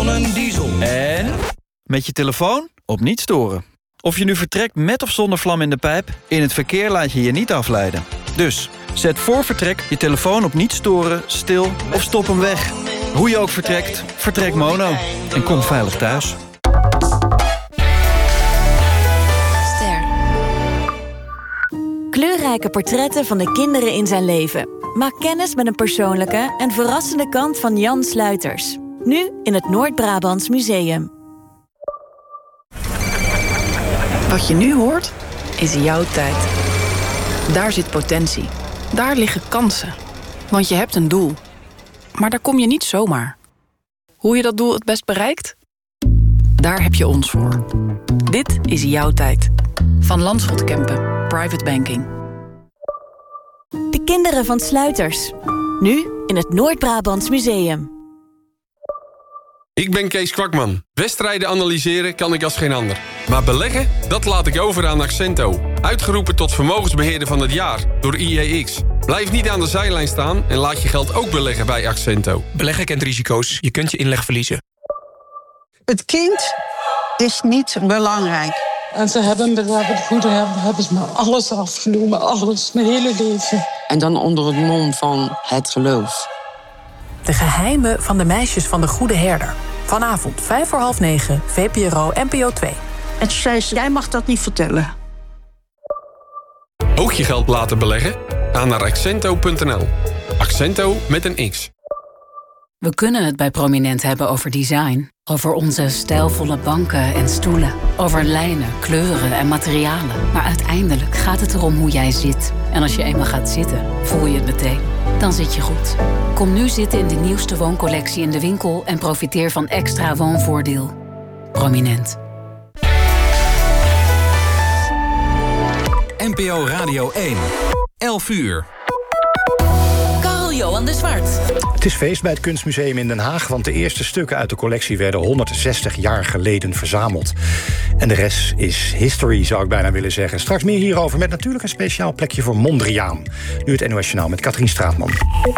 van een diesel. En met je telefoon op niet storen. Of je nu vertrekt met of zonder vlam in de pijp, in het verkeer laat je je niet afleiden. Dus zet voor vertrek je telefoon op niet storen, stil of stop hem weg. Hoe je ook vertrekt, vertrek mono. En kom veilig thuis. Kleurrijke portretten van de kinderen in zijn leven. Maak kennis met een persoonlijke en verrassende kant van Jan Sluiters. Nu in het Noord-Brabants Museum. Wat je nu hoort, is jouw tijd. Daar zit potentie. Daar liggen kansen. Want je hebt een doel. Maar daar kom je niet zomaar. Hoe je dat doel het best bereikt? Daar heb je ons voor. Dit is jouw tijd. Van Landschot Kempen. Private Banking. De kinderen van Sluiters. Nu in het Noord-Brabants Museum. Ik ben Kees Kwakman. Wedstrijden analyseren kan ik als geen ander. Maar beleggen, dat laat ik over aan Accento. Uitgeroepen tot vermogensbeheerder van het jaar door IEX. Blijf niet aan de zijlijn staan en laat je geld ook beleggen bij Accento. Beleggen kent risico's. Je kunt je inleg verliezen. Het kind is niet belangrijk. En ze hebben bij het goede hebben ze me alles afgenomen. Alles, mijn hele leven. En dan onder het mom van het geloof. De geheimen van de meisjes van de Goede Herder. Vanavond 9:05, VPRO NPO 2. En toen zei ze, jij mag dat niet vertellen. Ook je geld laten beleggen? Ga naar accento.nl. Accento met een X. We kunnen het bij Prominent hebben over design. Over onze stijlvolle banken en stoelen. Over lijnen, kleuren en materialen. Maar uiteindelijk gaat het erom hoe jij zit. En als je eenmaal gaat zitten, voel je het meteen. Dan zit je goed. Kom nu zitten in de nieuwste wooncollectie in de winkel... en profiteer van extra woonvoordeel. Prominent. NPO Radio 1. 11 uur. Johan de Zwart. Het is feest bij het Kunstmuseum in Den Haag... want de eerste stukken uit de collectie werden 160 jaar geleden verzameld. En de rest is history, zou ik bijna willen zeggen. Straks meer hierover met natuurlijk een speciaal plekje voor Mondriaan. Nu het NOS Journaal met Katrien Straatman.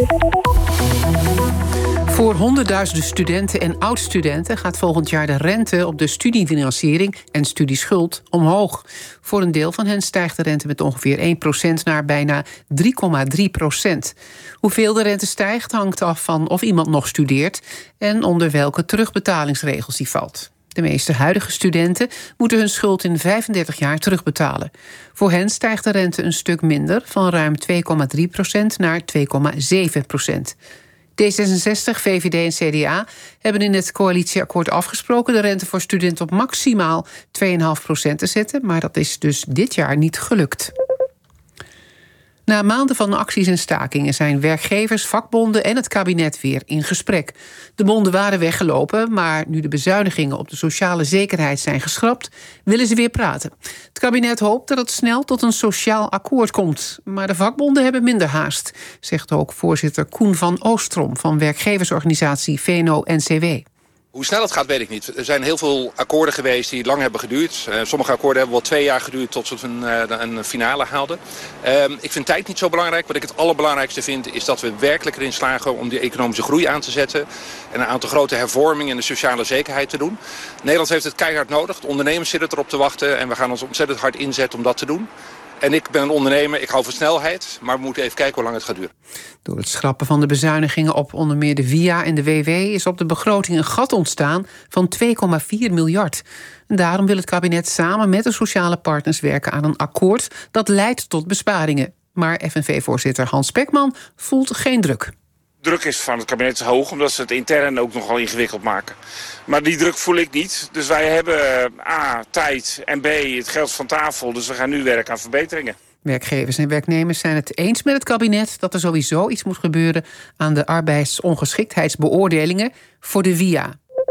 Voor honderdduizenden studenten en oud-studenten gaat volgend jaar de rente op de studiefinanciering en studieschuld omhoog. Voor een deel van hen stijgt de rente met ongeveer 1% naar bijna 3,3%. Hoeveel de rente stijgt hangt af van of iemand nog studeert en onder welke terugbetalingsregels die valt. De meeste huidige studenten moeten hun schuld in 35 jaar terugbetalen. Voor hen stijgt de rente een stuk minder, van ruim 2,3% naar 2,7%. D66, VVD en CDA hebben in het coalitieakkoord afgesproken de rente voor studenten op maximaal 2,5% te zetten, maar dat is dus dit jaar niet gelukt. Na maanden van acties en stakingen zijn werkgevers, vakbonden en het kabinet weer in gesprek. De bonden waren weggelopen, maar nu de bezuinigingen op de sociale zekerheid zijn geschrapt, willen ze weer praten. Het kabinet hoopt dat het snel tot een sociaal akkoord komt. Maar de vakbonden hebben minder haast, zegt ook voorzitter Koen van Oostrom van werkgeversorganisatie VNO-NCW. Hoe snel het gaat, weet ik niet. Er zijn heel veel akkoorden geweest die lang hebben geduurd. Sommige akkoorden hebben wel 2 jaar geduurd tot ze een finale haalden. Ik vind tijd niet zo belangrijk. Wat ik het allerbelangrijkste vind is dat we werkelijk erin slagen om die economische groei aan te zetten. En een aantal grote hervormingen in de sociale zekerheid te doen. Nederland heeft het keihard nodig. De ondernemers zitten erop te wachten en we gaan ons ontzettend hard inzetten om dat te doen. En ik ben een ondernemer, ik hou van snelheid, maar we moeten even kijken hoe lang het gaat duren. Door het schrappen van de bezuinigingen op onder meer de VIA en de WW is op de begroting een gat ontstaan van 2,4 miljard. En daarom wil het kabinet samen met de sociale partners werken aan een akkoord dat leidt tot besparingen. Maar FNV-voorzitter Hans Pekman voelt geen druk. Druk is van het kabinet hoog, omdat ze het intern ook nogal ingewikkeld maken. Maar die druk voel ik niet. Dus wij hebben A, tijd en B, het geld van tafel. Dus we gaan nu werken aan verbeteringen. Werkgevers en werknemers zijn het eens met het kabinet dat er sowieso iets moet gebeuren aan de arbeidsongeschiktheidsbeoordelingen voor de VIA.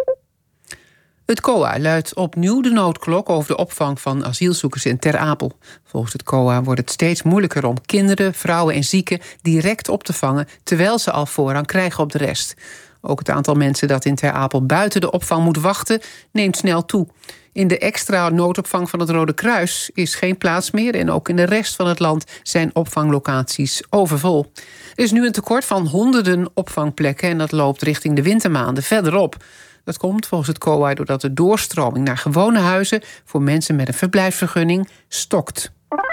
Het COA luidt opnieuw de noodklok over de opvang van asielzoekers in Ter Apel. Volgens het COA wordt het steeds moeilijker om kinderen, vrouwen en zieken direct op te vangen, terwijl ze al voorrang krijgen op de rest. Ook het aantal mensen dat in Ter Apel buiten de opvang moet wachten neemt snel toe. In de extra noodopvang van het Rode Kruis is geen plaats meer en ook in de rest van het land zijn opvanglocaties overvol. Er is nu een tekort van honderden opvangplekken en dat loopt richting de wintermaanden verderop. Dat komt volgens het COA doordat de doorstroming naar gewone huizen voor mensen met een verblijfsvergunning stokt.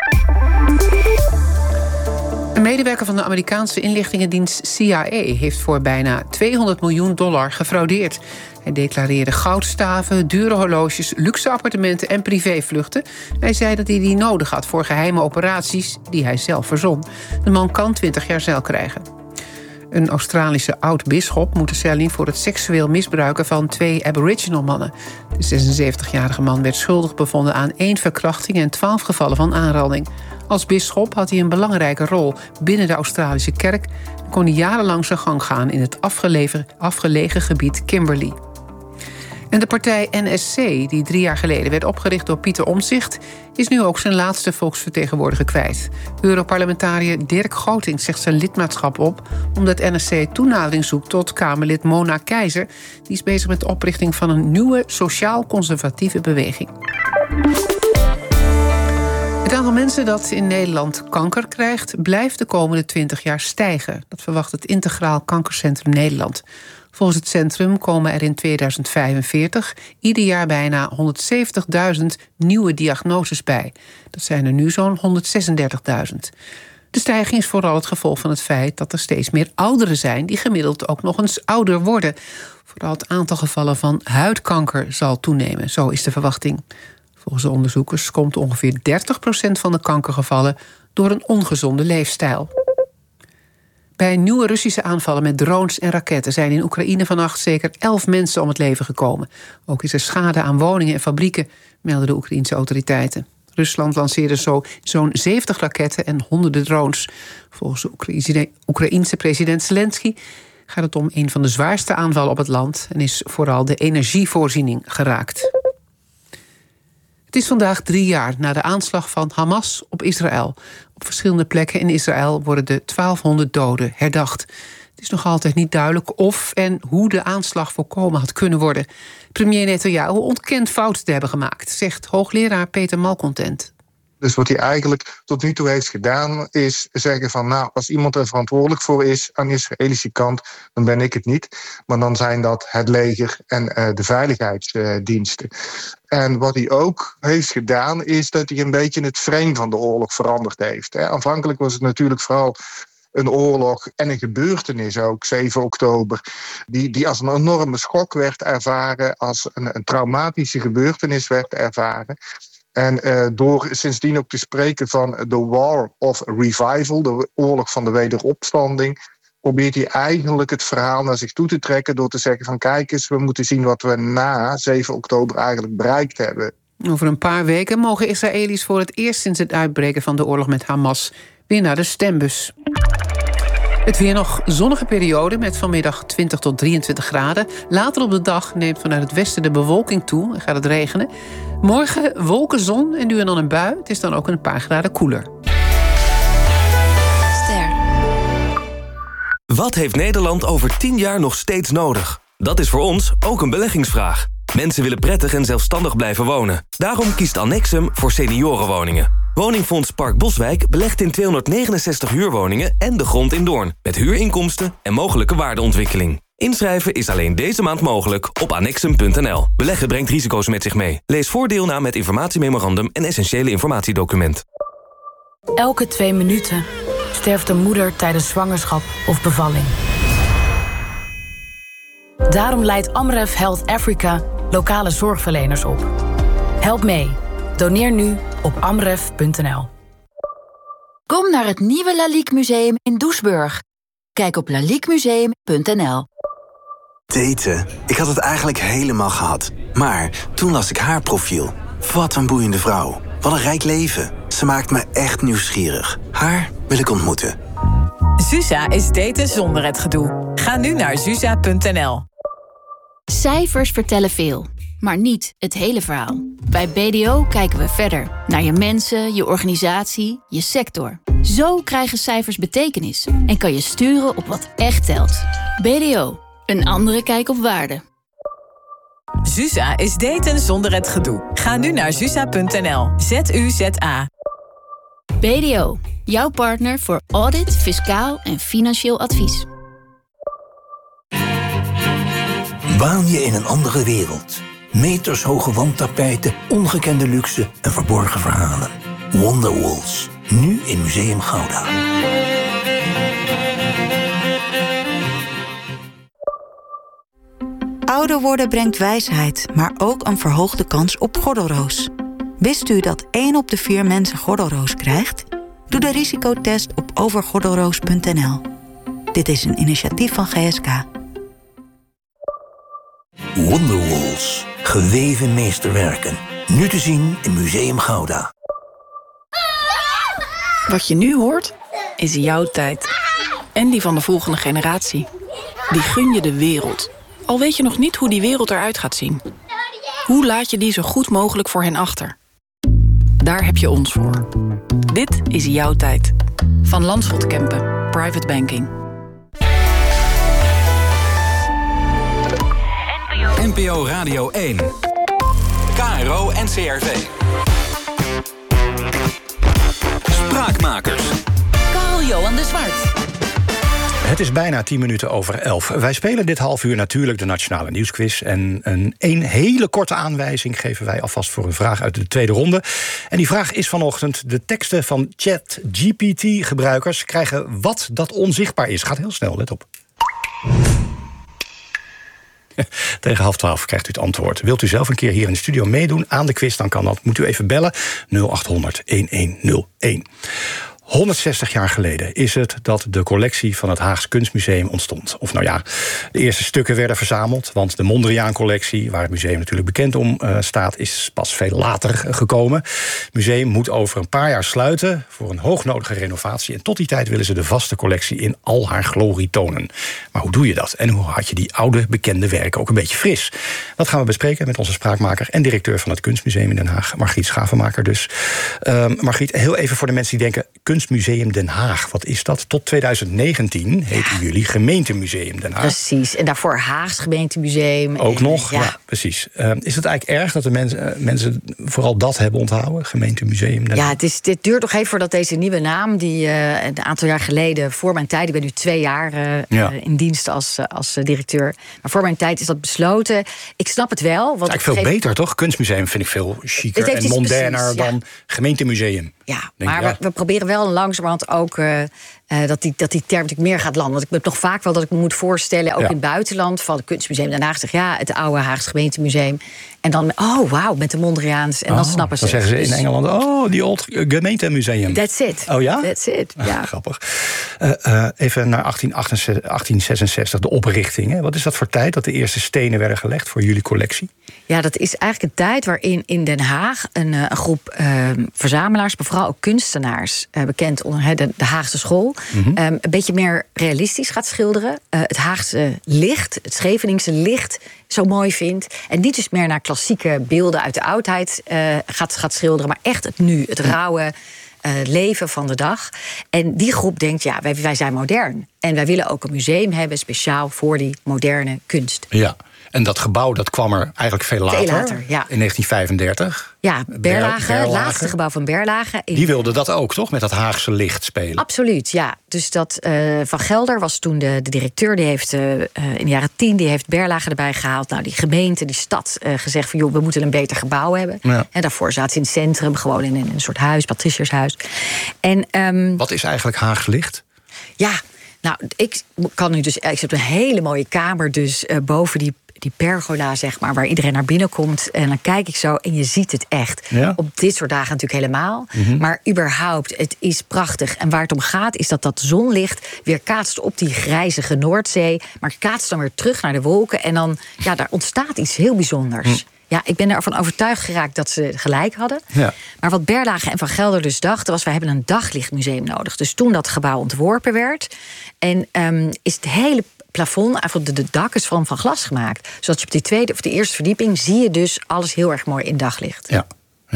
Een medewerker van de Amerikaanse inlichtingendienst CIA heeft voor bijna $200 miljoen gefraudeerd. Hij declareerde goudstaven, dure horloges, luxe appartementen en privévluchten. Hij zei dat hij die nodig had voor geheime operaties die hij zelf verzon. De man kan 20 jaar cel krijgen. Een Australische oud-bisschop moet de cel in voor het seksueel misbruiken van 2 Aboriginal mannen. De 76-jarige man werd schuldig bevonden aan 1 verkrachting en 12 gevallen van aanranding. Als bisschop had hij een belangrijke rol binnen de Australische kerk en kon hij jarenlang zijn gang gaan in het afgelegen gebied Kimberley. En de partij NSC, die 3 jaar geleden werd opgericht door Pieter Omtzigt, is nu ook zijn laatste volksvertegenwoordiger kwijt. Europarlementariër Dirk Goting zegt zijn lidmaatschap op omdat NSC toenadering zoekt tot Kamerlid Mona Keizer. Die is bezig met de oprichting van een nieuwe sociaal-conservatieve beweging. Het aantal mensen dat in Nederland kanker krijgt blijft de komende 20 jaar stijgen. Dat verwacht het Integraal Kankercentrum Nederland. Volgens het centrum komen er in 2045 ieder jaar bijna 170.000 nieuwe diagnoses bij. Dat zijn er nu zo'n 136.000. De stijging is vooral het gevolg van het feit dat er steeds meer ouderen zijn die gemiddeld ook nog eens ouder worden. Vooral het aantal gevallen van huidkanker zal toenemen, zo is de verwachting. Volgens de onderzoekers komt ongeveer 30% van de kankergevallen door een ongezonde leefstijl. Bij nieuwe Russische aanvallen met drones en raketten zijn in Oekraïne vannacht zeker 11 mensen om het leven gekomen. Ook is er schade aan woningen en fabrieken, melden de Oekraïense autoriteiten. Rusland lanceerde zo'n 70 raketten en honderden drones. Volgens de Oekraïense president Zelensky gaat het om een van de zwaarste aanvallen op het land en is vooral de energievoorziening geraakt. Het is vandaag 3 jaar na de aanslag van Hamas op Israël. Op verschillende plekken in Israël worden de 1200 doden herdacht. Het is nog altijd niet duidelijk of en hoe de aanslag voorkomen had kunnen worden. Premier Netanyahu ontkent fouten te hebben gemaakt, zegt hoogleraar Peter Malcontent. Dus wat hij eigenlijk tot nu toe heeft gedaan is zeggen van nou, als iemand er verantwoordelijk voor is aan de Israëlische kant, dan ben ik het niet. Maar dan zijn dat het leger en de veiligheidsdiensten. En wat hij ook heeft gedaan is dat hij een beetje het frame van de oorlog veranderd heeft. Aanvankelijk was het natuurlijk vooral een oorlog en een gebeurtenis ook, 7 oktober... die als een enorme schok werd ervaren, als een traumatische gebeurtenis werd ervaren. En door sindsdien ook te spreken van de War of Revival, de oorlog van de wederopstanding, probeert hij eigenlijk het verhaal naar zich toe te trekken door te zeggen van kijk eens, we moeten zien wat we na 7 oktober eigenlijk bereikt hebben. Over een paar weken mogen Israëli's voor het eerst sinds het uitbreken van de oorlog met Hamas weer naar de stembus. Het weer nog zonnige periode met vanmiddag 20 tot 23 graden. Later op de dag neemt vanuit het westen de bewolking toe en gaat het regenen. Morgen wolken, zon en nu en dan een bui. Het is dan ook een paar graden koeler. Wat heeft Nederland over 10 jaar nog steeds nodig? Dat is voor ons ook een beleggingsvraag. Mensen willen prettig en zelfstandig blijven wonen. Daarom kiest Annexum voor seniorenwoningen. Woningfonds Park Boswijk belegt in 269 huurwoningen en de grond in Doorn. Met huurinkomsten en mogelijke waardeontwikkeling. Inschrijven is alleen deze maand mogelijk op annexum.nl. Beleggen brengt risico's met zich mee. Lees voor deelname met informatiememorandum en essentiële informatiedocument. Elke 2 minuten sterft een moeder tijdens zwangerschap of bevalling. Daarom leidt Amref Health Africa lokale zorgverleners op. Help mee. Doneer nu op amref.nl. Kom naar het nieuwe Lalique Museum in Doesburg. Kijk op laliquemuseum.nl. Daten. Ik had het eigenlijk helemaal gehad. Maar toen las ik haar profiel. Wat een boeiende vrouw. Wat een rijk leven. Ze maakt me echt nieuwsgierig. Haar wil ik ontmoeten. Zuza is daten zonder het gedoe. Ga nu naar zuza.nl. Cijfers vertellen veel, maar niet het hele verhaal. Bij BDO kijken we verder. Naar je mensen, je organisatie, je sector. Zo krijgen cijfers betekenis. En kan je sturen op wat echt telt. BDO. Een andere kijk op waarde. Zuza is daten zonder het gedoe. Ga nu naar zuza.nl. ZUZA. BDO. Jouw partner voor audit, fiscaal en financieel advies. Waan je in een andere wereld. Metershoge wandtapijten, ongekende luxe en verborgen verhalen. Wonderwalls. Nu in Museum Gouda. Ouder worden brengt wijsheid, maar ook een verhoogde kans op gordelroos. Wist u dat 1 op de 4 mensen gordelroos krijgt? Doe de risicotest op overgordelroos.nl. Dit is een initiatief van GSK. Wonderwalls. Geweven meesterwerken. Nu te zien in Museum Gouda. Wat je nu hoort, is jouw tijd. En die van de volgende generatie. Die gun je de wereld. Al weet je nog niet hoe die wereld eruit gaat zien. Hoe laat je die zo goed mogelijk voor hen achter? Daar heb je ons voor. Dit is jouw tijd. Van Landschot Kempen. Private Banking. NPO Radio 1. KRO NCRV. Spraakmakers. Carl-Johan de Zwart. Het is bijna 10 minuten over 11. Wij spelen dit half uur natuurlijk de Nationale Nieuwsquiz. En een hele korte aanwijzing geven wij alvast voor een vraag uit de tweede ronde. En die vraag is vanochtend: de teksten van ChatGPT-gebruikers krijgen wat dat onzichtbaar is. Gaat heel snel, let op. Tegen 11:30 krijgt u het antwoord. Wilt u zelf een keer hier in de studio meedoen aan de quiz, dan kan dat. Moet u even bellen 0800 1101. 160 jaar geleden is het dat de collectie van het Haags Kunstmuseum ontstond. Of nou ja, de eerste stukken werden verzameld. Want de Mondriaan-collectie, waar het museum natuurlijk bekend om staat, is pas veel later gekomen. Het museum moet over een paar jaar sluiten voor een hoognodige renovatie. En tot die tijd willen ze de vaste collectie in al haar glorie tonen. Maar hoe doe je dat? En hoe had je die oude, bekende werken ook een beetje fris? Dat gaan we bespreken met onze spraakmaker en directeur van het Kunstmuseum in Den Haag, Margriet Schavenmaker dus. Margriet, heel even voor de mensen die denken: Kunstmuseum Den Haag, wat is dat? Tot 2019 heten jullie Gemeentemuseum Den Haag. Precies, en daarvoor Haags Gemeentemuseum. Ook nog, ja precies. Is het eigenlijk erg dat de mensen vooral dat hebben onthouden? Gemeentemuseum Den Haag? Ja, dit duurt nog even voordat deze nieuwe naam, die een aantal jaar geleden, voor mijn tijd, ik ben nu 2 jaar in dienst als directeur, maar voor mijn tijd is dat besloten. Ik snap het wel. Want eigenlijk veel beter, toch? Kunstmuseum vind ik veel chiquer en moderner dan Gemeentemuseum. Ja, maar we proberen wel langzamerhand ook dat die term natuurlijk meer gaat landen. Want ik heb nog vaak wel dat ik me moet voorstellen, ook in het buitenland, van het Kunstmuseum Den Haag, het oude Haags Gemeentemuseum. En dan, oh wauw, met de Mondriaans. En dan snappen ze. Dan zeggen ze in Engeland, die old Gemeentemuseum. That's it. Oh ja? That's it, ja. Grappig. Even naar 1866, de oprichting. Hè. Wat is dat voor tijd dat de eerste stenen werden gelegd voor jullie collectie? Ja, dat is eigenlijk een tijd waarin in Den Haag een groep verzamelaars, maar vooral ook kunstenaars, bekend onder de Haagse school, een beetje meer realistisch gaat schilderen. Het Haagse licht, het Scheveningse licht, zo mooi vindt. En niet dus meer naar klassieke beelden uit de oudheid gaat schilderen, maar echt het nu, het rauwe leven van de dag. En die groep denkt, ja, wij zijn modern. En wij willen ook een museum hebben speciaal voor die moderne kunst. Ja. En dat gebouw dat kwam er eigenlijk veel later ja. In 1935. Ja, Berlage, het laatste gebouw van Berlage. Die wilde dat ook, toch? Met dat Haagse licht spelen. Absoluut, ja. Dus dat Van Gelder was toen de directeur. Die heeft in de jaren 10 die heeft Berlage erbij gehaald. Nou, die gemeente, die stad, gezegd van, joh, we moeten een beter gebouw hebben. Ja. En daarvoor zaten ze in het centrum, gewoon in een soort huis, patriciershuis. En wat is eigenlijk Haags licht? Ja, nou, ik heb een hele mooie kamer dus boven die pergola, zeg maar, waar iedereen naar binnen komt. En dan kijk ik zo en je ziet het echt. Ja? Op dit soort dagen natuurlijk helemaal. Maar überhaupt, het is prachtig. En waar het om gaat, is dat zonlicht weer kaatst op die grijzige Noordzee, maar kaatst dan weer terug naar de wolken. En dan, ja, daar ontstaat iets heel bijzonders. Ja, ik ben ervan overtuigd geraakt dat ze gelijk hadden. Ja. Maar wat Berlage en Van Gelder dus dachten, was, wij hebben een daglichtmuseum nodig. Dus toen dat gebouw ontworpen werd, en is het hele plafond, eigenlijk de dak is van glas gemaakt. Zodat je op die tweede of de eerste verdieping zie je dus alles heel erg mooi in daglicht. Ja.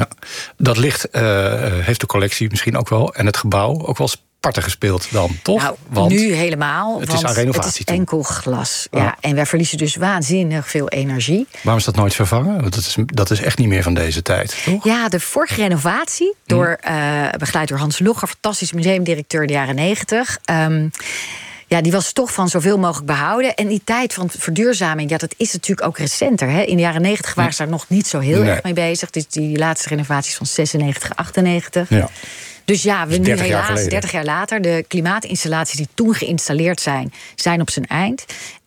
Dat licht heeft de collectie misschien ook wel, en het gebouw ook wel parten gespeeld dan, toch? Nou, want nu helemaal. Het is aan renovatie. Het is enkel glas. Ja. En wij verliezen dus waanzinnig veel energie. Waarom is dat nooit vervangen? Want dat is echt niet meer van deze tijd, toch? Ja, de vorige renovatie, begeleid door Hans Logger, fantastisch museumdirecteur in de jaren 90. Ja, die was toch van zoveel mogelijk behouden. En die tijd van verduurzaming, dat is natuurlijk ook recenter. Hè? In de jaren 90 waren ze daar nog niet zo heel erg mee bezig. Dus die laatste renovaties van 96, 98. Ja. Dus ja, we nu 30 jaar helaas, geleden. 30 jaar later... de klimaatinstallaties die toen geïnstalleerd zijn op zijn eind.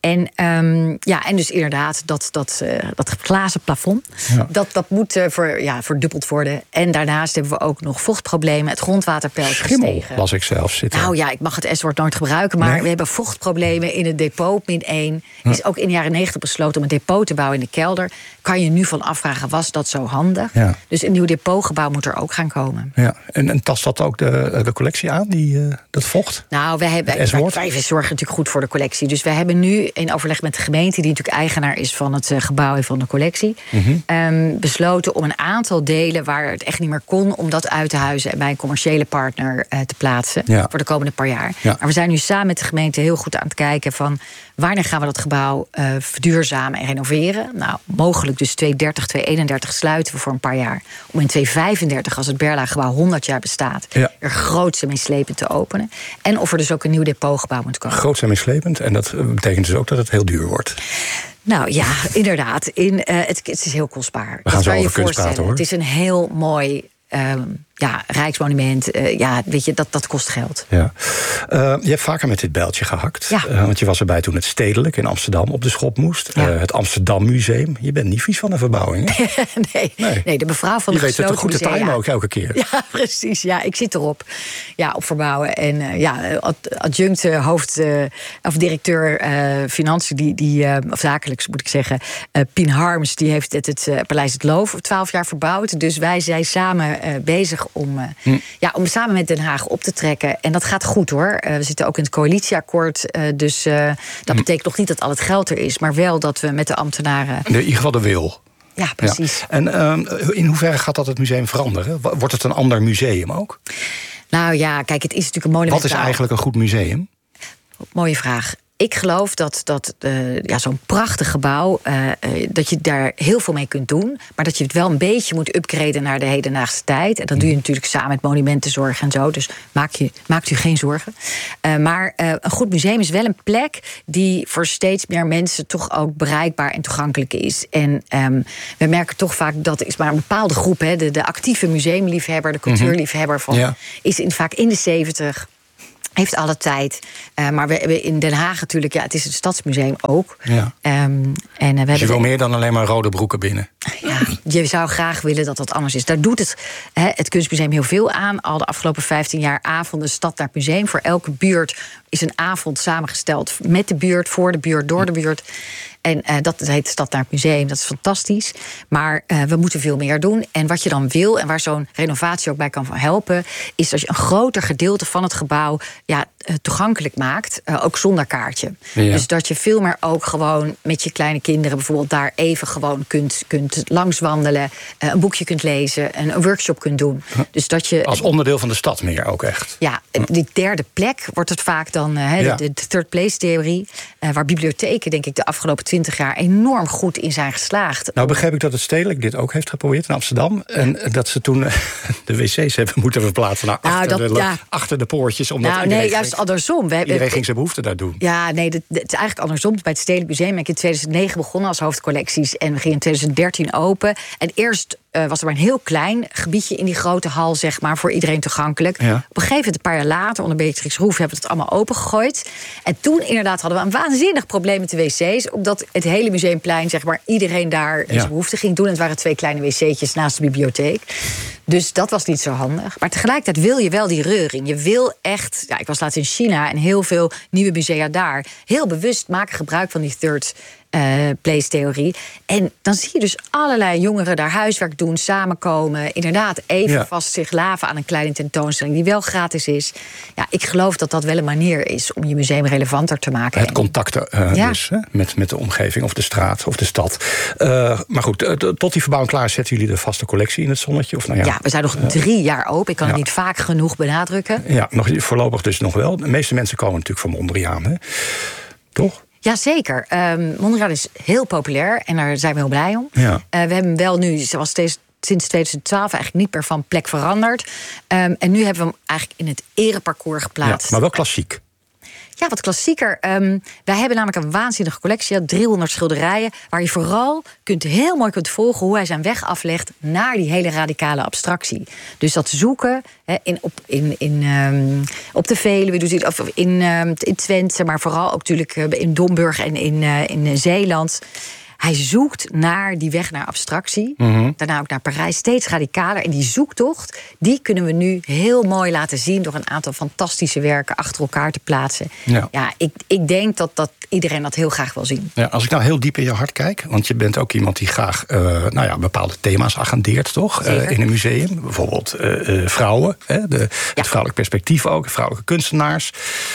En dus inderdaad, dat glazen plafond... Dat moet verdubbeld worden. En daarnaast hebben we ook nog vochtproblemen. Het grondwaterpeil is gestegen. Las ik zelf zitten. Nou ja, ik mag het S-woord nooit gebruiken... maar we hebben vochtproblemen in het depot, min 1. Is ook in de jaren 90 besloten om een depot te bouwen in de kelder. Kan je nu van afvragen, was dat zo handig? Ja. Dus een nieuw depotgebouw moet er ook gaan komen. Ja. En tast dat ook de collectie aan, dat vocht? Nou, wij zorgen natuurlijk goed voor de collectie. Dus we hebben nu in overleg met de gemeente... die natuurlijk eigenaar is van het gebouw en van de collectie... besloten om een aantal delen waar het echt niet meer kon... om dat uit te huizen en bij een commerciële partner te plaatsen... voor de komende paar jaar. Ja. Maar we zijn nu samen met de gemeente heel goed aan het kijken... van wanneer gaan we dat gebouw verduurzamen en renoveren. Nou, mogelijk dus 2030, 2031 sluiten we voor een paar jaar... om in 2035, als het Berlage-gebouw 100 jaar bestaat... er groots en meeslepend te openen. En of er dus ook een nieuw depotgebouw moet komen. Groots en meeslepend, en dat betekent dus ook dat het heel duur wordt. Nou ja, inderdaad. Het is heel kostbaar. We gaan zo over kunst praten, hoor. Het is een heel mooi... Rijksmonument, weet je, dat kost geld. Ja. Je hebt vaker met dit bijltje gehakt. Ja. Want je was erbij toen het Stedelijk in Amsterdam op de schop moest. Ja. Het Amsterdam Museum. Je bent niet vies van een verbouwing, hè? nee, de mevrouw van de gesloten Je weet het goed te timen ook elke keer. Ja, precies. Ja, ik zit erop. Ja, op verbouwen. En adjunct of directeur financiën, of zakelijks moet ik zeggen... Pien Harms, die heeft het Paleis het Loof 12 jaar verbouwd. Dus wij zijn samen bezig om samen met Den Haag op te trekken. En dat gaat goed, hoor. We zitten ook in het coalitieakkoord. Dus dat betekent nog niet dat al het geld er is... maar wel dat we met de ambtenaren... In ieder geval de wil. Ja, precies. Ja. En in hoeverre gaat dat het museum veranderen? Wordt het een ander museum ook? Nou ja, kijk, het is natuurlijk een monumentaal... Wat is eigenlijk een goed museum? Mooie vraag. Ik geloof dat zo'n prachtig gebouw... dat je daar heel veel mee kunt doen... maar dat je het wel een beetje moet upgraden naar de hedendaagse tijd. En dat doe je natuurlijk samen met monumentenzorg en zo. Dus maakt u geen zorgen. Maar een goed museum is wel een plek... die voor steeds meer mensen toch ook bereikbaar en toegankelijk is. En we merken toch vaak dat is maar een bepaalde groep... Hè, de actieve museumliefhebber, de cultuurliefhebber... is vaak in de 70... heeft alle tijd. Maar we hebben in Den Haag natuurlijk... het is het Stadsmuseum ook. Ja. Dus je wil meer dan alleen maar rode broeken binnen? Ja, je zou graag willen dat dat anders is. Daar doet het Kunstmuseum heel veel aan. Al de afgelopen 15 jaar avonden Stad naar het museum. Voor elke buurt is een avond samengesteld... met de buurt, voor de buurt, door de buurt... En dat heet Stad naar het Museum, dat is fantastisch. Maar we moeten veel meer doen. En wat je dan wil, en waar zo'n renovatie ook bij kan helpen... is dat je een groter gedeelte van het gebouw toegankelijk maakt. Ook zonder kaartje. Ja. Dus dat je veel meer ook gewoon met je kleine kinderen... bijvoorbeeld daar even gewoon kunt langswandelen... een boekje kunt lezen, een workshop kunt doen. Dus dat je, als onderdeel van de stad meer ook echt. Ja, die derde plek wordt het vaak dan... de third place theorie... waar bibliotheken, denk ik, de afgelopen 20 jaar enorm goed in zijn geslaagd. Nou begreep ik dat het Stedelijk dit ook heeft geprobeerd in Amsterdam. En dat ze toen de wc's hebben moeten verplaatsen naar achter de poortjes. Omdat juist andersom. Iedereen ging zijn behoefte daar doen. Ja, nee, het is eigenlijk andersom. Bij het Stedelijk Museum ben ik in 2009 begonnen als hoofdcollecties. En we gingen in 2013 open. En eerst was er maar een heel klein gebiedje in die grote hal, zeg maar, voor iedereen toegankelijk. Ja. Op een gegeven moment, een paar jaar later, onder Beatrix Roef, hebben we het allemaal opengegooid. En toen inderdaad hadden we een waanzinnig probleem met de wc's, omdat het hele museumplein, zeg maar, iedereen daar zijn behoefte ging doen. En het waren 2 kleine wc'tjes naast de bibliotheek. Dus dat was niet zo handig. Maar tegelijkertijd wil je wel die reuring. Je wil echt... ik was laatst in China en heel veel nieuwe musea daar... heel bewust maken gebruik van die third place theorie. En dan zie je dus allerlei jongeren daar huiswerk doen, samenkomen. Inderdaad, even vast zich laven aan een kleine tentoonstelling... die wel gratis is. Ja, ik geloof dat dat wel een manier is om je museum relevanter te maken. Het contact dus, hè, met de omgeving of de straat of de stad. Maar goed, tot die verbouwing klaar zetten jullie de vaste collectie in het zonnetje? Of, we zijn nog 3 jaar open. Ik kan het niet vaak genoeg benadrukken. Ja, voorlopig dus nog wel. De meeste mensen komen natuurlijk van Mondriaan, hè? Toch? Jazeker. Mondriaan is heel populair en daar zijn we heel blij om. Ja. We hebben wel nu, zoals sinds 2012 eigenlijk niet meer van plek veranderd. En nu hebben we hem eigenlijk in het ereparcours geplaatst. Ja, maar wel klassiek. Ja, wat klassieker. Wij hebben namelijk een waanzinnige collectie, 300 schilderijen, waar je vooral heel mooi kunt volgen hoe hij zijn weg aflegt naar die hele radicale abstractie. Dus dat zoeken op de Veluwe, doet hij, of in Twente, maar vooral ook natuurlijk in Domburg en in Zeeland. Hij zoekt naar die weg naar abstractie. Daarna ook naar Parijs, steeds radicaler. En die zoektocht, die kunnen we nu heel mooi laten zien door een aantal fantastische werken achter elkaar te plaatsen. Ja, ik denk dat iedereen dat heel graag wil zien. Ja, als ik nou heel diep in je hart kijk, want je bent ook iemand die graag bepaalde thema's agendeert, toch? In een museum. Bijvoorbeeld vrouwen, het vrouwelijk perspectief ook, vrouwelijke kunstenaars.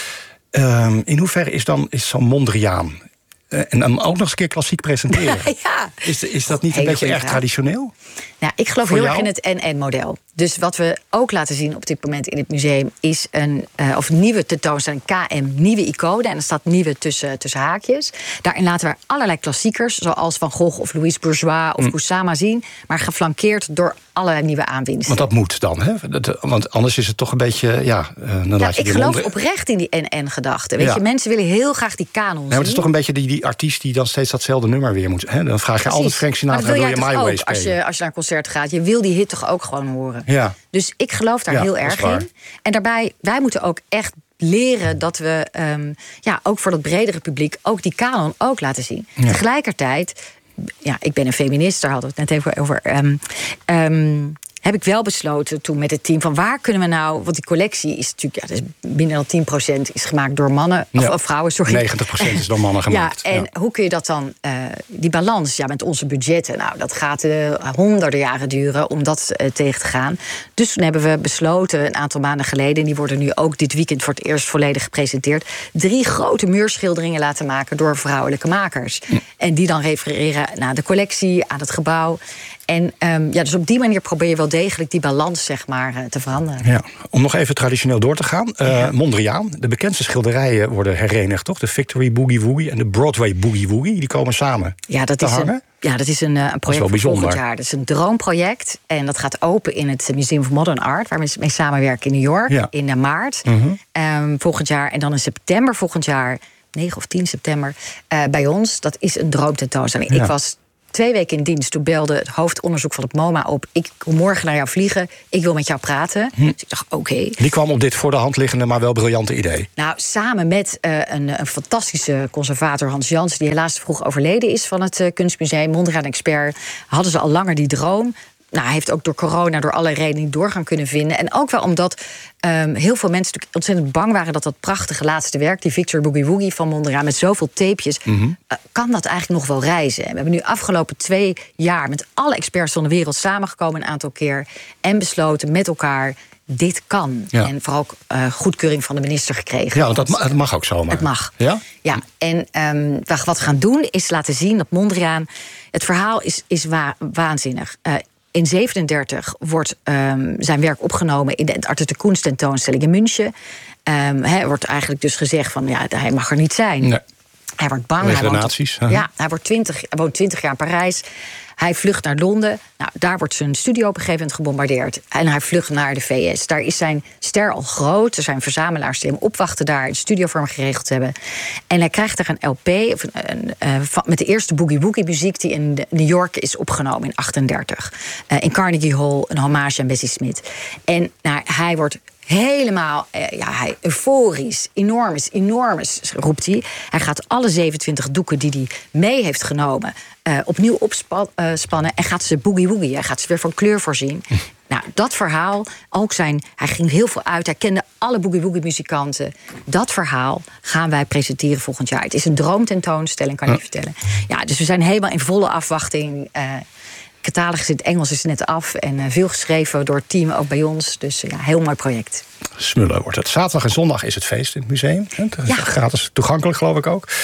In hoeverre is zo'n Mondriaan? En dan ook nog eens een keer klassiek presenteren. Ja. Is dat niet een beetje erg traditioneel? Nou, ik geloof heel erg in het NN-model. Dus wat we ook laten zien op dit moment in het museum is een nieuwe tentoonstelling, KM, nieuwe iconen. En er staat nieuwe tussen haakjes. Daarin laten we allerlei klassiekers, zoals Van Gogh of Louise Bourgeois of Kusama zien, maar geflankeerd door allerlei nieuwe aanwinsten. Want dat moet dan, hè? Want anders is het toch een beetje, dan laat je ik geloof oprecht in die NN-gedachte. Weet je, mensen willen heel graag die kanon zien. Maar het is toch een beetje die artiest die dan steeds datzelfde nummer weer moet. Hè? Dan vraag je altijd Frank Sinatra, wil je My Way spelen? Als je naar een concert gaat, je wil die hit toch ook gewoon horen. Ja. Dus ik geloof daar heel erg in. En daarbij, wij moeten ook echt leren dat we ook voor dat bredere publiek ook die kanon ook laten zien. Ja. Tegelijkertijd, ik ben een feminist, daar hadden we het net even over. Heb ik wel besloten toen met het team van waar kunnen we nou, want die collectie is natuurlijk, dus minder dan 10% is gemaakt door mannen of vrouwen, sorry. 90% is door mannen gemaakt. Hoe kun je dat dan, die balans, met onze budgetten, dat gaat honderden jaren duren om dat tegen te gaan. Dus toen hebben we besloten een aantal maanden geleden, en die worden nu ook dit weekend voor het eerst volledig gepresenteerd, 3 grote muurschilderingen laten maken door vrouwelijke makers. En die dan refereren naar de collectie, aan het gebouw. En dus op die manier probeer je wel degelijk die balans, zeg maar, te veranderen. Ja. Om nog even traditioneel door te gaan. Mondriaan, de bekendste schilderijen worden herenigd, toch? De Victory Boogie Woogie en de Broadway Boogie Woogie, die komen samen dat is een project voor volgend jaar. Dat is een droomproject. En dat gaat open in het Museum of Modern Art, waar we mee samenwerken in New York in maart volgend jaar. En dan in september volgend jaar, 9 of 10 september, bij ons. Dat is een droomtentoonstelling. Ik was 2 weken in dienst, toen belde het hoofdonderzoek van het MoMA op. Ik kom morgen naar jou vliegen, ik wil met jou praten. Dus ik dacht, oké. Die kwam op dit voor de hand liggende, maar wel briljante idee. Nou, samen met een fantastische conservator, Hans Jansen, die helaas vroeg overleden is van het Kunstmuseum, Mondriaan-expert, hadden ze al langer die droom. Hij heeft ook door corona, door allerlei redenen niet doorgaan kunnen vinden. En ook wel omdat heel veel mensen ontzettend bang waren dat prachtige laatste werk, die Victor Boogie Woogie van Mondriaan, met zoveel tapejes, kan dat eigenlijk nog wel reizen. We hebben nu afgelopen 2 jaar met alle experts van de wereld samengekomen een aantal keer en besloten met elkaar, dit kan. Ja. En vooral ook goedkeuring van de minister gekregen. Ja, want het mag ook zomaar. Het mag. Ja? Ja, en wat we gaan doen is laten zien dat Mondriaan, het verhaal is waanzinnig. In 1937 wordt zijn werk opgenomen in de Arte der Kunst tentoonstelling in München. Er wordt eigenlijk dus gezegd van, hij mag er niet zijn. Nee. Hij wordt bang. Hij woont 20 jaar in Parijs. Hij vlucht naar Londen. Daar wordt zijn studio op een gegeven moment gebombardeerd. En hij vlucht naar de VS. Daar is zijn ster al groot. Er zijn verzamelaars die hem opwachten daar, een studio voor hem geregeld hebben. En hij krijgt er een LP met de eerste Boogie Woogie muziek die in New York is opgenomen in 1938. In Carnegie Hall, een hommage aan Bessie Smith. En hij wordt helemaal euforisch, enormes, roept hij. Hij gaat alle 27 doeken die hij mee heeft genomen opnieuw opspannen en gaat ze boogie woogie. Hij gaat ze weer van kleur voorzien. Dat verhaal, hij ging heel veel uit. Hij kende alle boogie woogie muzikanten. Dat verhaal gaan wij presenteren volgend jaar. Het is een droomtentoonstelling, kan ik je vertellen. Ja, dus we zijn helemaal in volle afwachting. Catalogus in het Engels is net af en veel geschreven door het team ook bij ons. Dus heel mooi project. Smullen wordt het. Zaterdag en zondag is het feest in het museum. Gratis toegankelijk, geloof ik ook.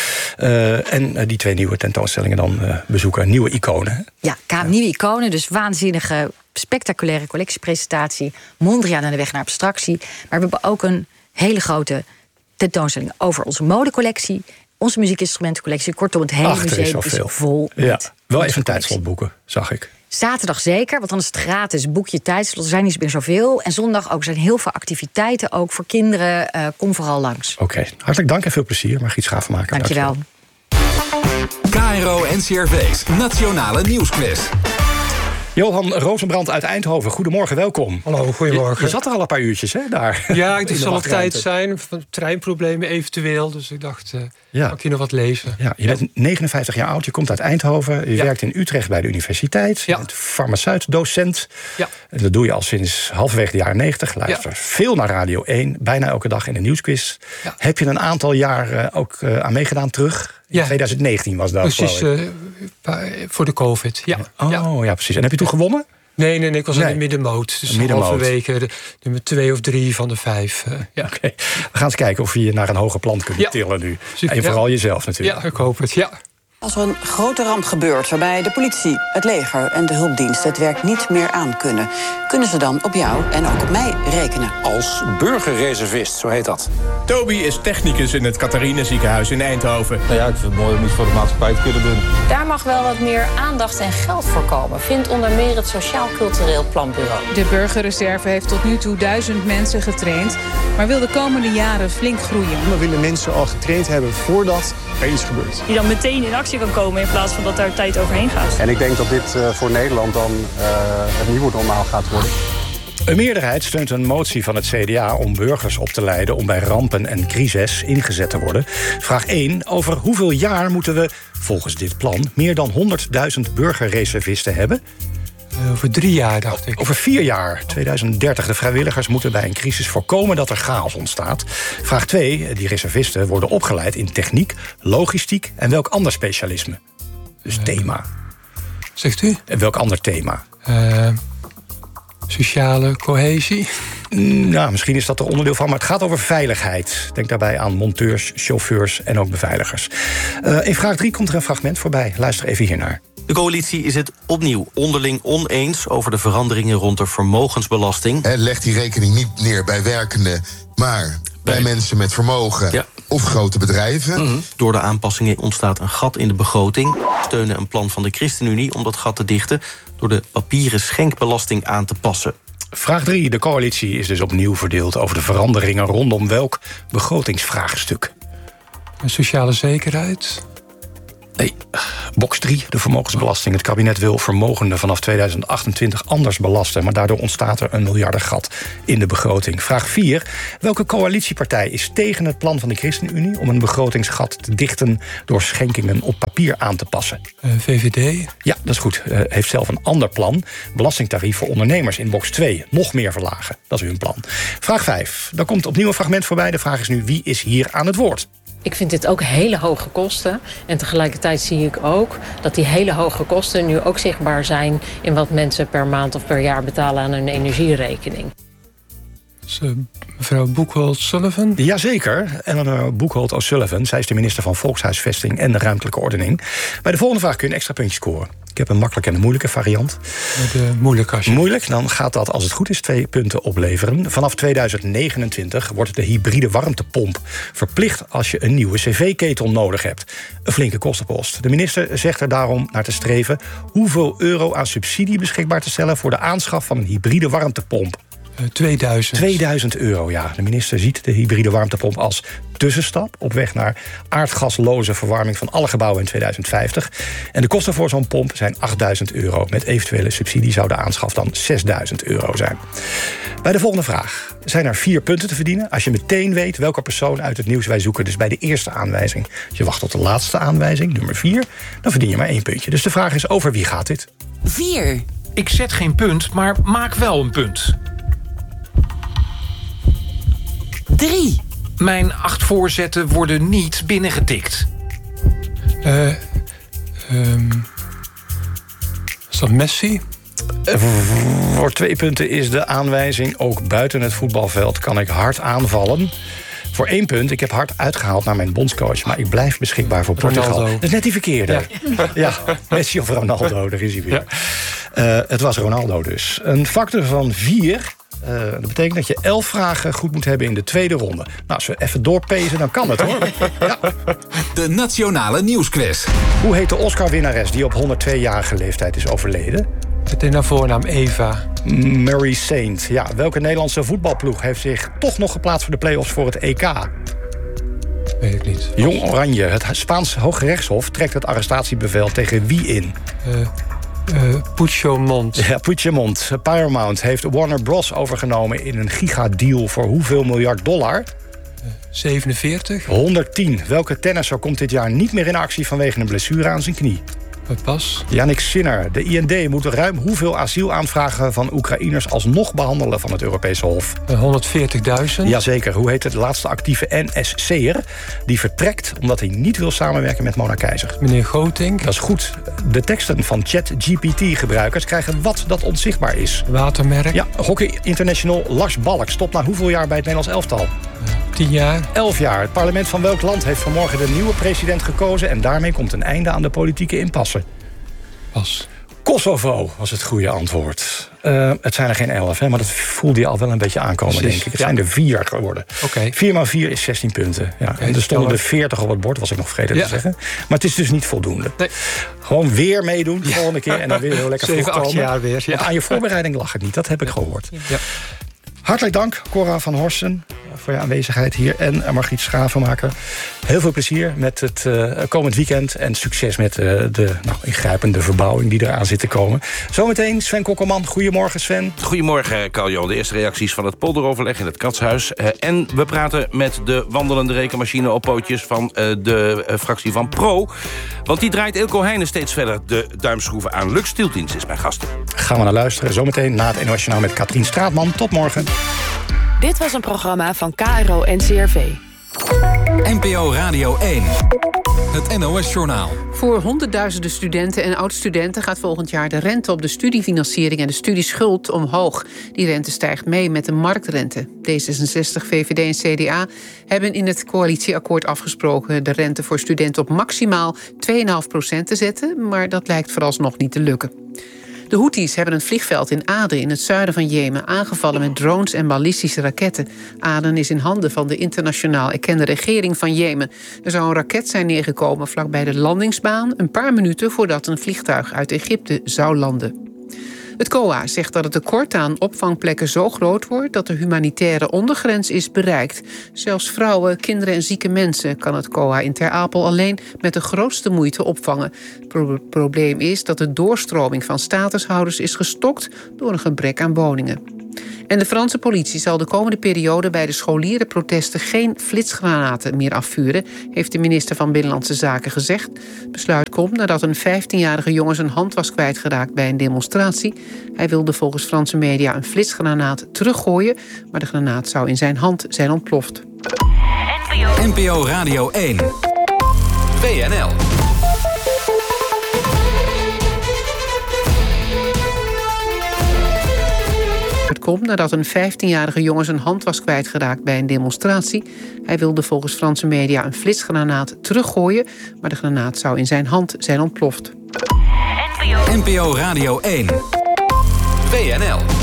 En die 2 nieuwe tentoonstellingen dan bezoeken. Nieuwe iconen. Ja, nieuwe iconen. Dus waanzinnige, spectaculaire collectiepresentatie. Mondriaan aan de weg naar abstractie. Maar we hebben ook een hele grote tentoonstelling over onze modecollectie. onze muziekinstrumentencollectie. Kortom, het hele museum is vol. Ja, wel even een tijdslot boeken, zag ik. Zaterdag zeker, want dan is het gratis. Boek je tijdslot, er zijn niet meer zoveel. En zondag ook, er zijn heel veel activiteiten, ook voor kinderen. Kom vooral langs. Oké, hartelijk dank en veel plezier. Margriet Schavenmaker. Dankjewel. KRO NCRV's Nationale Nieuwsquiz. Johan Rozenbrand uit Eindhoven, goedemorgen, welkom. Hallo, goedemorgen. Je zat er al een paar uurtjes, hè, daar? Ja, het zal nog tijd zijn, van treinproblemen eventueel. Dus ik dacht, kan ik hier nog wat lezen? Ja, je bent 59 jaar oud, je komt uit Eindhoven. Je werkt in Utrecht bij de universiteit. Je bent farmaceut-docent. Ja. En dat doe je al sinds halverwege de jaren 90. Luister veel naar Radio 1, bijna elke dag in de nieuwsquiz. Ja. Heb je een aantal jaar ook aan meegedaan terug? In 2019 was dat, precies, voor de COVID, ja. Oh, ja, precies. En heb je toen gewonnen? Nee, ik was in de middenmoot. Dus halverwege de nummer 2 of 3 van de 5. Ja. Oké. We gaan eens kijken of we je naar een hoger plan kunnen tillen nu. Super, en vooral jezelf natuurlijk. Ja, ik hoop het, ja. Als er een grote ramp gebeurt waarbij de politie, het leger en de hulpdiensten het werk niet meer aan kunnen, kunnen ze dan op jou en ook op mij rekenen? Als burgerreservist, zo heet dat. Toby is technicus in het Catharina ziekenhuis in Eindhoven. Nou ja, ik vind het mooi om iets voor de maatschappij te kunnen doen. Daar mag wel wat meer aandacht en geld voor komen, vindt onder meer het Sociaal Cultureel Planbureau. De burgerreserve heeft tot nu toe 1000 mensen getraind, maar wil de komende jaren flink groeien. We willen mensen al getraind hebben voordat er iets gebeurt. Die dan meteen in actie kan komen in plaats van dat daar tijd overheen gaat. En ik denk dat dit voor Nederland dan het nieuwe normaal gaat worden. Een meerderheid steunt een motie van het CDA om burgers op te leiden om bij rampen en crises ingezet te worden. Vraag 1. Over hoeveel jaar moeten we, volgens dit plan, meer dan 100.000 burgerreservisten hebben? Over 3 jaar, dacht ik. Over 4 jaar, 2030. De vrijwilligers moeten bij een crisis voorkomen dat er chaos ontstaat. Vraag 2. Die reservisten worden opgeleid in techniek, logistiek en welk ander specialisme? Dus thema. Zegt u? En welk ander thema? Sociale cohesie? Nou, misschien is dat er onderdeel van, maar het gaat over veiligheid. Denk daarbij aan monteurs, chauffeurs en ook beveiligers. In vraag 3 komt er een fragment voorbij. Luister even hiernaar. De coalitie is het opnieuw onderling oneens over de veranderingen rond de vermogensbelasting. En legt die rekening niet neer bij werkenden, maar bij mensen met vermogen of grote bedrijven. Door de aanpassingen ontstaat een gat in de begroting. Steunen een plan van de ChristenUnie om dat gat te dichten door de papieren schenkbelasting aan te passen. Vraag 3. De coalitie is dus opnieuw verdeeld over de veranderingen rondom welk begrotingsvraagstuk? Sociale zekerheid? Nee, box 3, de vermogensbelasting. Het kabinet wil vermogenden vanaf 2028 anders belasten, maar daardoor ontstaat er een miljardengat in de begroting. Vraag 4. Welke coalitiepartij is tegen het plan van de ChristenUnie om een begrotingsgat te dichten door schenkingen op papier aan te passen? VVD? Ja, dat is goed. Heeft zelf een ander plan. Belastingtarief voor ondernemers in box 2. Nog meer verlagen. Dat is hun plan. Vraag 5. Daar komt opnieuw een fragment voorbij. De vraag is nu, wie is hier aan het woord? Ik vind dit ook hele hoge kosten. En tegelijkertijd zie ik ook dat die hele hoge kosten nu ook zichtbaar zijn in wat mensen per maand of per jaar betalen aan hun energierekening. Mevrouw Boekholt-Sullivan? Jazeker, Eleanor Boekholt-O'Sullivan. Zij is de minister van Volkshuisvesting en de Ruimtelijke Ordening. Bij de volgende vraag kun je een extra puntje scoren. Ik heb een makkelijke en een moeilijke variant. Moeilijk, dan gaat dat, als het goed is, 2 punten opleveren. Vanaf 2029 wordt de hybride warmtepomp verplicht als je een nieuwe cv-ketel nodig hebt. Een flinke kostenpost. De minister zegt er daarom naar te streven hoeveel euro aan subsidie beschikbaar te stellen voor de aanschaf van een hybride warmtepomp. 2000 euro, ja. De minister ziet de hybride warmtepomp als tussenstap op weg naar aardgasloze verwarming van alle gebouwen in 2050. En de kosten voor zo'n pomp zijn 8000 euro. Met eventuele subsidie zou de aanschaf dan 6000 euro zijn. Bij de volgende vraag zijn er 4 punten te verdienen als je meteen weet welke persoon uit het nieuws wij zoeken. Dus bij de eerste aanwijzing. Als je wacht tot de laatste aanwijzing, nummer 4, dan verdien je maar 1 puntje. Dus de vraag is, over wie gaat dit? 4. Ik zet geen punt, maar maak wel een punt. 3. Mijn 8 voorzetten worden niet binnengetikt. Is dat Messi? Voor 2 punten is de aanwijzing, ook buiten het voetbalveld kan ik hard aanvallen. Voor 1 punt, ik heb hard uitgehaald naar mijn bondscoach, maar ik blijf beschikbaar voor Portugal. Ronaldo. Dat is net die verkeerde. Ja, Messi of Ronaldo, daar is hij weer. Het was Ronaldo dus. Een factor van 4 Dat betekent dat je 11 vragen goed moet hebben in de tweede ronde. Nou, als we even doorpezen, dan kan het, hoor. Ja. De Nationale Nieuwsquiz. Hoe heet de Oscar-winnares die op 102-jarige leeftijd is overleden? Meteen naar voornaam Eva. Mary Saint. Ja, welke Nederlandse voetbalploeg heeft zich toch nog geplaatst voor de play-offs voor het EK? Weet ik niet. Jong Oranje. Het Spaans Hooggerechtshof trekt het arrestatiebevel tegen wie in? Puigdemont. Ja, Puigdemont. Paramount heeft Warner Bros. Overgenomen in een gigadeal voor hoeveel miljard dollar? 47. 110. Welke tennisser komt dit jaar niet meer in actie vanwege een blessure aan zijn knie? Pas. Yannick Sinner. De IND moet ruim hoeveel asielaanvragen van Oekraïners alsnog behandelen van het Europese Hof? 140.000. Jazeker. Hoe heet het laatste actieve NSC'er die vertrekt omdat hij niet wil samenwerken met Mona Keizer? Meneer Gootink. Dat is goed. De teksten van ChatGPT-gebruikers krijgen wat dat onzichtbaar is. Watermerk. Ja, hockey international Lars Balk stopt na hoeveel jaar bij het Nederlands elftal? 10 jaar. 11 jaar. Het parlement van welk land heeft vanmorgen de nieuwe president gekozen en daarmee komt een einde aan de politieke impasse? Pas. Kosovo was het goede antwoord. Het zijn er geen 11, hè, maar dat voelde je al wel een beetje aankomen, precies, denk ik. Het zijn er 4 geworden. Okay. 4 x 4 is 16 punten. Ja. En er stonden er 40 op het bord, was ik nog vergeten te zeggen. Maar het is dus niet voldoende. Nee. Gewoon weer meedoen de volgende keer en dan weer heel lekker 7, 8 jaar weer. Ja. Want aan je voorbereiding lag het niet, dat heb ik gehoord. Ja. Hartelijk dank, Cora van Horsten, voor je aanwezigheid hier. En Margriet Schavenmaker. Heel veel plezier met het komend weekend. En succes met de ingrijpende verbouwing die eraan zit te komen. Zometeen Sven Kokkelman. Goedemorgen, Sven. Goedemorgen, Carl-Jan. De eerste reacties van het polderoverleg in het Katshuis. En we praten met de wandelende rekenmachine op pootjes van de fractie van Pro. Want die draait Eelco Heijnen steeds verder de duimschroeven aan. Lux Stieltins is mijn gast. Gaan we naar luisteren. Zometeen na het NOS Journaal met Katrien Straatman. Tot morgen. Dit was een programma van KRO-NCRV. NPO Radio 1. Het NOS-journaal. Voor honderdduizenden studenten en oud-studenten gaat volgend jaar de rente op de studiefinanciering en de studieschuld omhoog. Die rente stijgt mee met de marktrente. D66, VVD en CDA hebben in het coalitieakkoord afgesproken de rente voor studenten op maximaal 2,5% te zetten, maar dat lijkt vooralsnog niet te lukken. De Houthis hebben een vliegveld in Aden in het zuiden van Jemen aangevallen met drones en ballistische raketten. Aden is in handen van de internationaal erkende regering van Jemen. Er zou een raket zijn neergekomen vlakbij de landingsbaan een paar minuten voordat een vliegtuig uit Egypte zou landen. Het COA zegt dat het tekort aan opvangplekken zo groot wordt dat de humanitaire ondergrens is bereikt. Zelfs vrouwen, kinderen en zieke mensen kan het COA in Ter Apel alleen met de grootste moeite opvangen. Het probleem is dat de doorstroming van statushouders is gestokt door een gebrek aan woningen. En de Franse politie zal de komende periode bij de scholierenprotesten geen flitsgranaten meer afvuren, heeft de minister van Binnenlandse Zaken gezegd. Het besluit komt nadat een 15-jarige jongen zijn hand was kwijtgeraakt bij een demonstratie. Hij wilde volgens Franse media een flitsgranaat teruggooien, maar de granaat zou in zijn hand zijn ontploft. NPO Radio 1. WNL. Het komt nadat een 15-jarige jongen zijn hand was kwijtgeraakt bij een demonstratie. Hij wilde volgens Franse media een flitsgranaat teruggooien, maar de granaat zou in zijn hand zijn ontploft. NPO Radio 1. WNL.